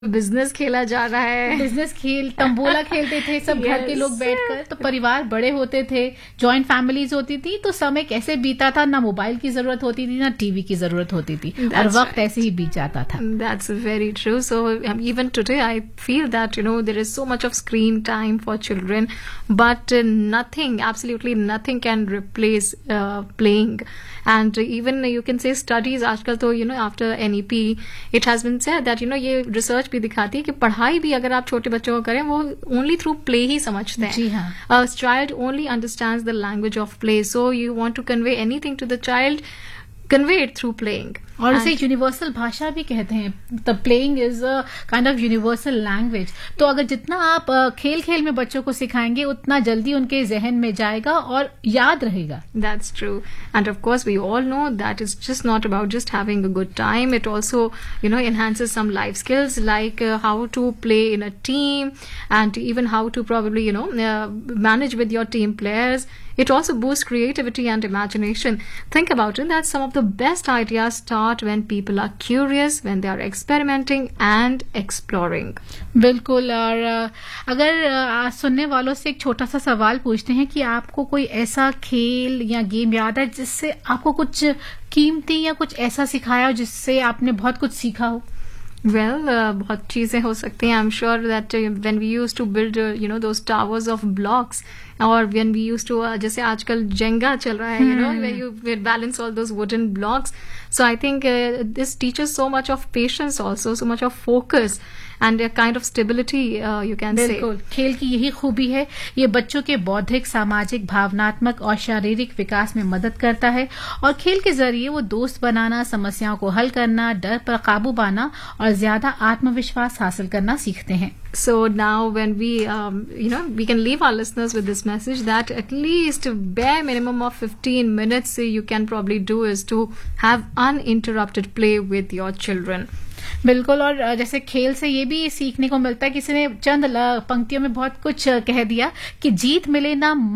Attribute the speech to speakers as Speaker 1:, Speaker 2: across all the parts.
Speaker 1: Business खेला जा रहा है,
Speaker 2: बिजनेस खेल, तंबोला खेलते थे सब घर के लोग बैठकर, तो परिवार बड़े होते थे, जॉइंट फैमिलीज होती थी, तो समय कैसे बीता था, ना मोबाइल की जरूरत होती थी ना टीवी की जरूरत होती थी, और वक्त ऐसे ही बीत जाता था.
Speaker 1: That's very true. So even today I feel that there is so much of screen time for children, but nothing, absolutely nothing can replace playing. And even you can say studies आजकल तो after NEP it has been said that ये research भी दिखाती है कि पढ़ाई भी अगर आप छोटे बच्चों को करें वो only through play ही समझते हैं.
Speaker 2: जी हाँ.
Speaker 1: A child only understands the language of play, so you want to convey anything to the child, convey it through playing.
Speaker 2: और इसे यूनिवर्सल भाषा भी कहते हैं. The playing is a kind of universal language. तो अगर जितना आप खेल खेल में बच्चों को सिखाएंगे उतना जल्दी उनके जहन में जाएगा और याद रहेगा.
Speaker 1: That's true. And of course we all know that it's just not about just having a good time. It also enhances some life skills like how to play in a team, and even how to probably manage with your team players. It also boosts creativity and imagination. Think about it, that some of the best ideas start when people are curious, when they are experimenting and exploring.
Speaker 2: बिल्कुल. और अगर सुनने वालों से एक छोटा सा सवाल पूछते हैं कि आपको कोई ऐसा खेल या गेम याद है जिससे आपको कुछ कीमती या कुछ ऐसा सिखाया हो जिससे आपने बहुत कुछ सीखा हो?
Speaker 1: Well, बहुत चीजें हो सकती हैं. I'm sure that when we used to build those towers of blocks, or when we used to जैसे आजकल जेंगा चल रहा है, where you balance all those wooden blocks. So I think this teaches so much of patience also, so much of focus and a kind of stability, you can say.
Speaker 2: बिल्कुल. खेल की यही खूबी है, ये बच्चों के बौद्धिक, सामाजिक, भावनात्मक और शारीरिक विकास में मदद करता है, और खेल के जरिए वो दोस्त बनाना, समस्याओं को हल करना, डर पर काबू पाना और ज्यादा आत्मविश्वास हासिल करना सीखते हैं.
Speaker 1: So now when we we can leave our listeners with this message that at least bare minimum of 15 minutes you can probably do is to have uninterrupted play with your children.
Speaker 2: बिल्कुल. और जैसे खेल से ये भी सीखने को मिलता है, किसी ने चंद पंक्तियों में बहुत कुछ कह दिया कि जीत मिले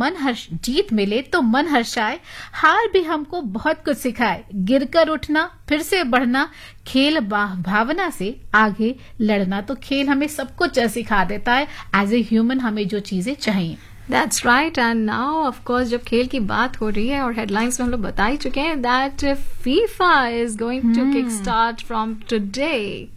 Speaker 2: तो मन हर्षाए, हार भी हमको बहुत कुछ सिखाए, गिरकर उठना, फिर से बढ़ना, खेल भावना से आगे लड़ना. तो खेल हमें सब कुछ सिखा देता है. एज ए ह्यूमन हमें जो चीजें चाहिए.
Speaker 1: That's right. And now of course जब खेल की बात हो रही है और हेडलाइंस में हम लोग बता ही चुके हैं that FIFA is going to kick start from today.